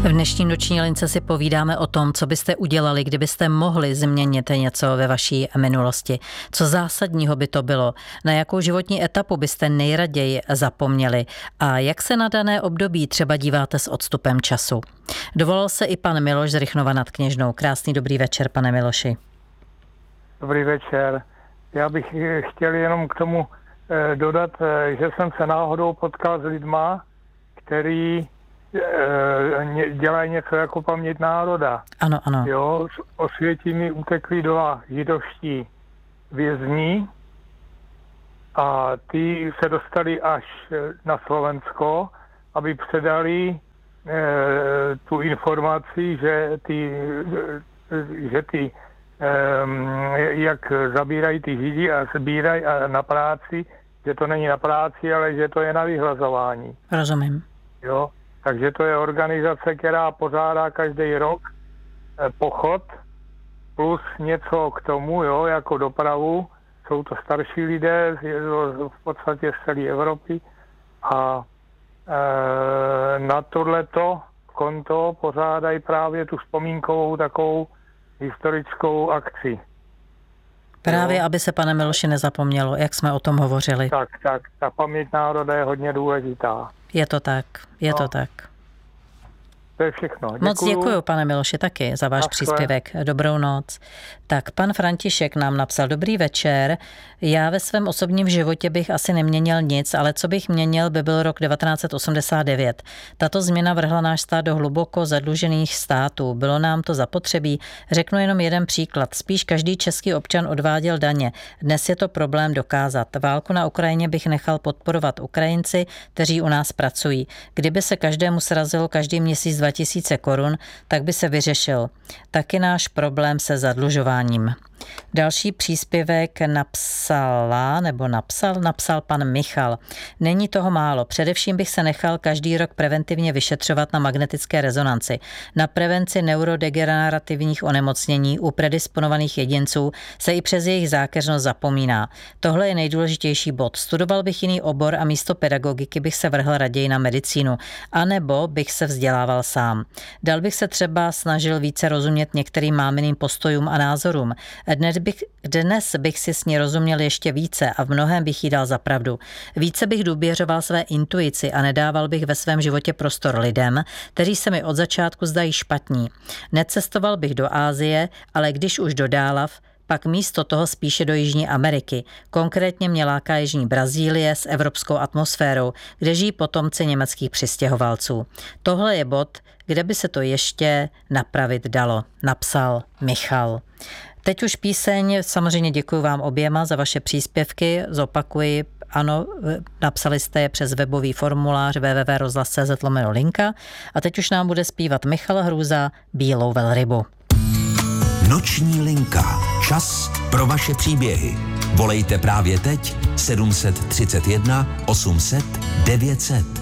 V dnešní noční lince si povídáme o tom, co byste udělali, kdybyste mohli změnit něco ve vaší minulosti. Co zásadního by to bylo? Na jakou životní etapu byste nejraději zapomněli? A jak se na dané období třeba díváte s odstupem času? Dovolal se i pan Miloš z Rychnova nad Kněžnou. Krásný dobrý večer, pane Miloši. Dobrý večer. Já bych chtěl jenom k tomu dodat, že jsem se náhodou potkal s lidma, který dělají něco jako paměť národa. Ano, ano. Jo, z Osvětimi utekli dva židovští vězni a ty se dostali až na Slovensko, aby předali tu informaci, že ty jak zabírají ty židi a sbírají na práci, že to není na práci, ale že to je na vyhlazování. Rozumím. Jo, takže to je organizace, která pořádá každý rok pochod plus něco k tomu, jo, jako dopravu. Jsou to starší lidé v podstatě z celé Evropy a na tohleto konto pořádají právě tu vzpomínkovou takovou historickou akci. Právě, aby se, pane Miloši, nezapomnělo, jak jsme o tom hovořili. Tak, ta paměť národa je hodně důležitá. Je to tak, to tak. To je všechno. Děkuju. Moc děkuju, pane Miloši, taky za váš příspěvek. Dobrou noc. Tak pan František nám napsal: dobrý večer. Já ve svém osobním životě bych asi neměnil nic, ale co bych měnil, by byl rok 1989. Tato změna vrhla náš stát do hluboko zadlužených států. Bylo nám to zapotřebí. Řeknu jenom jeden příklad. Spíš každý český občan odváděl daně. Dnes je to problém dokázat. Válku na Ukrajině bych nechal podporovat Ukrajinci, kteří u nás pracují. Kdyby se každému srazilo každý měsíc 2000 korun, tak by se vyřešil. Taky náš problém se zadlužováním. Další příspěvek napsal pan Michal. Není toho málo. Především bych se nechal každý rok preventivně vyšetřovat na magnetické rezonanci. Na prevenci neurodegenerativních onemocnění u predisponovaných jedinců se i přes jejich zákeřnost zapomíná. Tohle je nejdůležitější bod. Studoval bych jiný obor a místo pedagogiky bych se vrhl raději na medicínu. A nebo bych se vzdělával sám. Dal bych se třeba snažil více rozumět některým máminým postojům a názorům. Dnes bych si s ní rozuměl ještě více a v mnohém bych jí dal za pravdu. Více bych důvěřoval své intuici a nedával bych ve svém životě prostor lidem, kteří se mi od začátku zdají špatní. Necestoval bych do Asie, ale když už do Dálav, pak místo toho spíše do Jižní Ameriky. Konkrétně mě láká Jižní Brazílie s evropskou atmosférou, kde žijí potomci německých přistěhovalců. Tohle je bod, kde by se to ještě napravit dalo, napsal Michal. Teď už píseň, samozřejmě děkuji vám oběma za vaše příspěvky, zopakuji, ano, napsali jste je přes webový formulář www.rozhlas.cz/linka a teď už nám bude zpívat Michal Hrůza Bílou velrybu. Noční linka. Čas pro vaše příběhy. Volejte právě teď 731 800 900.